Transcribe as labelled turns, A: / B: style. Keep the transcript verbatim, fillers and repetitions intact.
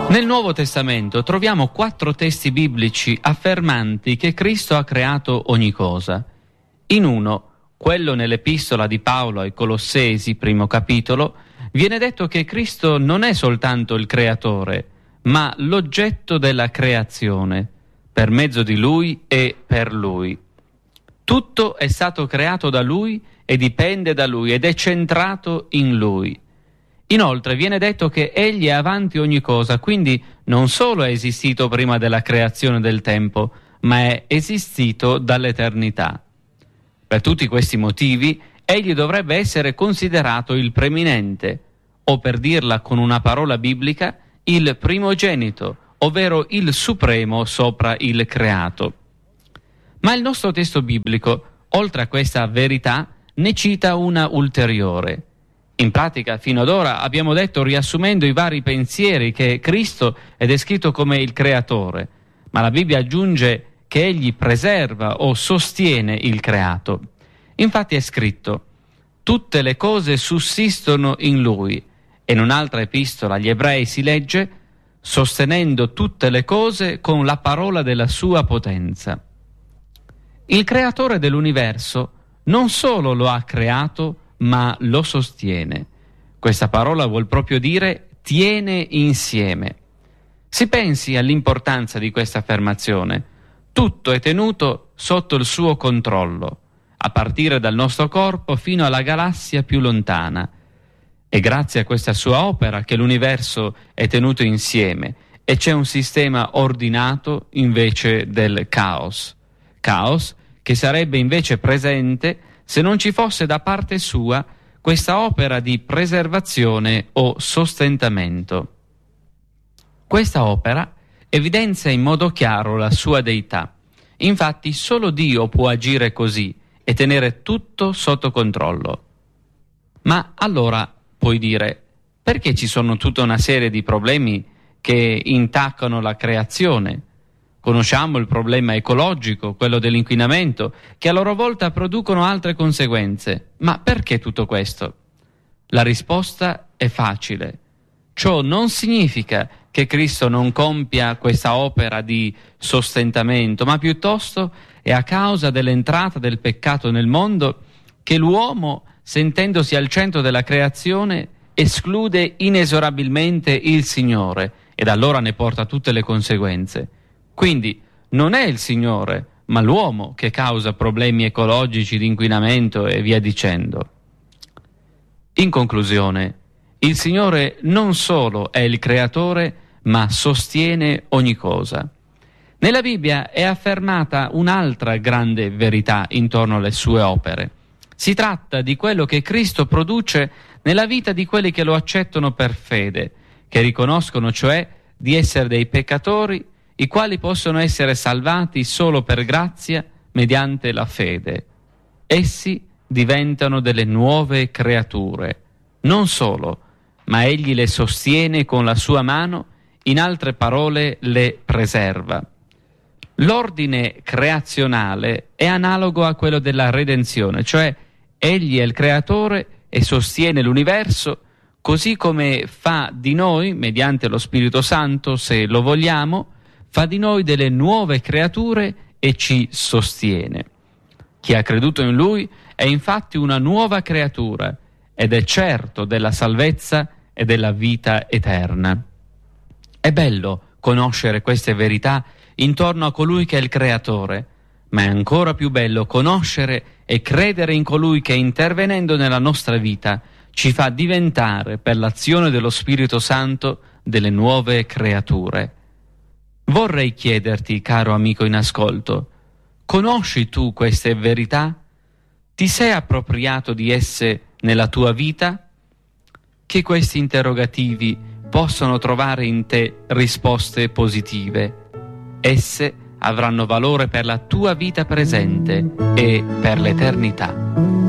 A: Nel Nuovo Testamento troviamo quattro testi biblici affermanti che Cristo ha creato ogni cosa. In uno, quello nell'epistola di Paolo ai Colossesi, primo capitolo, viene detto che Cristo non è soltanto il creatore, ma l'oggetto della creazione, per mezzo di Lui e per Lui. Tutto è stato creato da Lui e dipende da Lui ed è centrato in Lui. Inoltre viene detto che Egli è avanti ogni cosa, quindi non solo è esistito prima della creazione del tempo, ma è esistito dall'eternità. Per tutti questi motivi, Egli dovrebbe essere considerato il preeminente, o per dirla con una parola biblica, il primogenito, ovvero il supremo sopra il creato. Ma il nostro testo biblico, oltre a questa verità, ne cita una ulteriore. In pratica, fino ad ora abbiamo detto, riassumendo i vari pensieri, che Cristo è descritto come il creatore, ma la Bibbia aggiunge che Egli preserva o sostiene il creato. Infatti è scritto: tutte le cose sussistono in Lui, e in un'altra epistola agli Ebrei si legge: sostenendo tutte le cose con la parola della sua potenza. Il creatore dell'universo non solo lo ha creato, ma lo sostiene. Questa parola vuol proprio dire tiene insieme. Si pensi all'importanza di questa affermazione. Tutto è tenuto sotto il suo controllo, a partire dal nostro corpo fino alla galassia più lontana. È grazie a questa sua opera che l'universo è tenuto insieme e c'è un sistema ordinato invece del caos. Caos che sarebbe invece presente se non ci fosse da parte sua questa opera di preservazione o sostentamento. Questa opera evidenzia in modo chiaro la sua deità. Infatti solo Dio può agire così e tenere tutto sotto controllo. Ma allora puoi dire, perché ci sono tutta una serie di problemi che intaccano la creazione? Conosciamo il problema ecologico, quello dell'inquinamento, che a loro volta producono altre conseguenze. Ma perché tutto questo? La risposta è facile. Ciò non significa che Cristo non compia questa opera di sostentamento, ma piuttosto è a causa dell'entrata del peccato nel mondo che l'uomo, sentendosi al centro della creazione, esclude inesorabilmente il Signore ed allora ne porta tutte le conseguenze. Quindi non è il Signore, ma l'uomo che causa problemi ecologici, di inquinamento e via dicendo. In conclusione, il Signore non solo è il creatore, ma sostiene ogni cosa. Nella Bibbia è affermata un'altra grande verità intorno alle sue opere. Si tratta di quello che Cristo produce nella vita di quelli che lo accettano per fede, che riconoscono cioè di essere dei peccatori, i quali possono essere salvati solo per grazia mediante la fede. Essi diventano delle nuove creature. Non solo, ma Egli le sostiene con la sua mano, in altre parole le preserva. L'ordine creazionale è analogo a quello della redenzione, cioè Egli è il creatore e sostiene l'universo, così come fa di noi, mediante lo Spirito Santo, se lo vogliamo, fa di noi delle nuove creature e ci sostiene. Chi ha creduto in Lui è infatti una nuova creatura ed è certo della salvezza e della vita eterna. È bello conoscere queste verità intorno a colui che è il creatore, ma è ancora più bello conoscere e credere in colui che, intervenendo nella nostra vita, ci fa diventare, per l'azione dello Spirito Santo, delle nuove creature. Vorrei chiederti, caro amico in ascolto, conosci tu queste verità? Ti sei appropriato di esse nella tua vita? Che questi interrogativi possono trovare in te risposte positive. Esse avranno valore per la tua vita presente e per l'eternità.